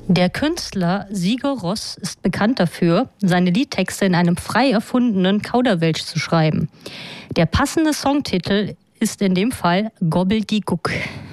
Der Künstler Sigur Rós ist bekannt dafür, seine Liedtexte in einem frei erfundenen Kauderwelsch zu schreiben. Der passende Songtitel ist in dem Fall Gobbeldigook.